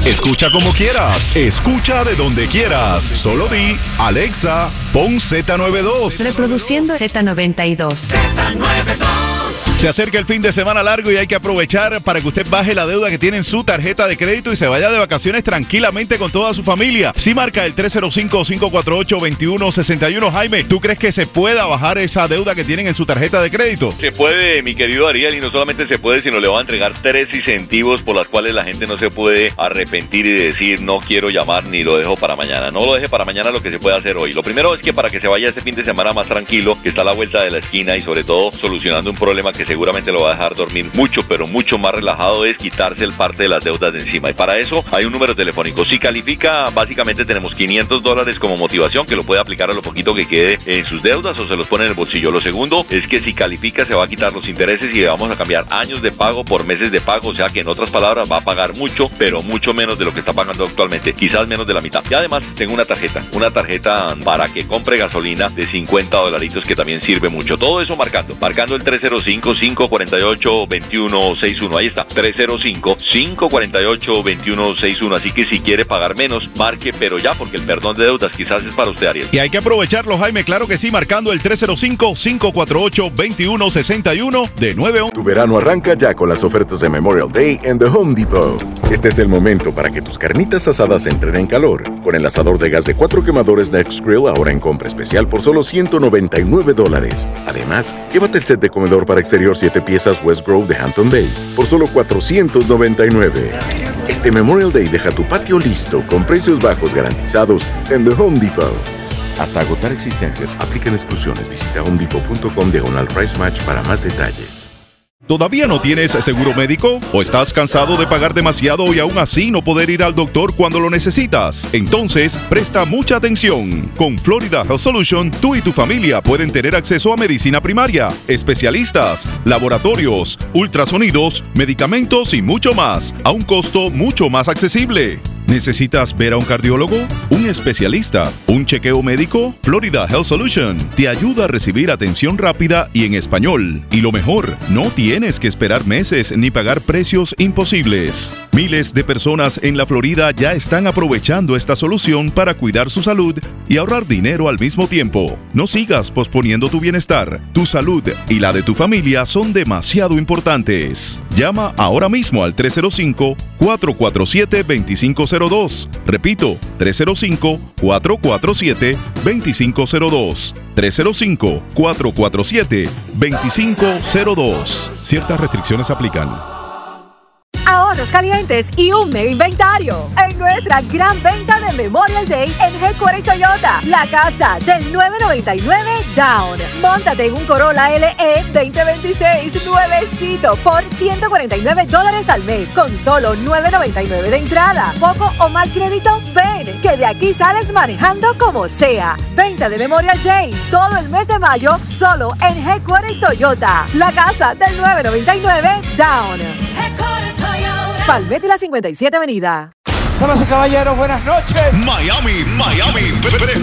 Escucha como quieras. Escucha de donde quieras. Solo di, Alexa, pon Z92. Reproduciendo Z92. Z92. Se acerca el fin de semana largo y hay que aprovechar para que usted baje la deuda que tiene en su tarjeta de crédito y se vaya de vacaciones tranquilamente con toda su familia. Si marca el 305-548-2161. Jaime, ¿tú crees que se pueda bajar esa deuda que tienen en su tarjeta de crédito? Se puede, mi querido Ariel, y no solamente se puede, sino le va a entregar 3 incentivos por las cuales la gente no se puede arrepentir y decir no quiero llamar ni lo dejo para mañana. No lo deje para mañana, lo que se puede hacer hoy. Lo primero es que para que se vaya este fin de semana más tranquilo, que está a la vuelta de la esquina y sobre todo solucionando un problema que seguramente lo va a dejar dormir mucho, pero mucho más relajado, es quitarse el parte de las deudas de encima. Y para eso hay un número telefónico. Si califica, básicamente tenemos $500 como motivación, que lo puede aplicar a lo poquito que quede en sus deudas o se los pone en el bolsillo. Lo segundo es que si califica se va a quitar los intereses y le vamos a cambiar años de pago por meses de pago, o sea que en otras palabras va a pagar mucho, pero mucho menos de lo que está pagando actualmente, quizás menos de la mitad. Y además tengo una tarjeta para que compre gasolina de $50 que también sirve mucho. Todo eso marcando el 305-548-2161. Ahí está, 305-548-2161. Así que si quiere pagar menos, marque, pero ya, porque el perdón de deudas quizás es para usted, Ariel. Y hay que aprovecharlo, Jaime, claro que sí, marcando el 305-548-2161 de 9 a 1. Tu verano arranca ya con las ofertas de Memorial Day en The Home Depot. Este es el momento para que tus carnitas asadas entren en calor. Con el asador de gas de 4 quemadores Next Grill ahora en compra especial por solo $199. Además, llévate el set de comedor para exterior 7 piezas West Grove de Hampton Bay por solo $499. Este Memorial Day deja tu patio listo con precios bajos garantizados en The Home Depot. Hasta agotar existencias, aplican exclusiones. Visita homedepot.com/price match para más detalles. ¿Todavía no tienes seguro médico? ¿O estás cansado de pagar demasiado y aún así no poder ir al doctor cuando lo necesitas? Entonces, presta mucha atención. Con Florida Health Solution, tú y tu familia pueden tener acceso a medicina primaria, especialistas, laboratorios, ultrasonidos, medicamentos y mucho más, a un costo mucho más accesible. ¿Necesitas ver a un cardiólogo? ¿Un especialista? ¿Un chequeo médico? Florida Health Solution te ayuda a recibir atención rápida y en español. Y lo mejor, no tienes que esperar meses ni pagar precios imposibles. Miles de personas en la Florida ya están aprovechando esta solución para cuidar su salud y ahorrar dinero al mismo tiempo. No sigas posponiendo tu bienestar. Tu salud y la de tu familia son demasiado importantes. Llama ahora mismo al 305-447-2502. Repito, 305-447-2502. 305-447-2502. Ciertas restricciones aplican. Ahorros calientes y un mega inventario en nuestra gran venta de Memorial Day en Headquarter Toyota, la casa del 999 Down. Móntate en un Corolla LE 2026 nuevecito por $149 al mes con solo $999 de entrada. Poco o mal crédito, ven, que de aquí sales manejando como sea. Venta de Memorial Day todo el mes de mayo solo en Headquarter Toyota, la casa del 999 Down. Palmetto y la 57 Avenida. Damas y caballeros, buenas noches. Miami,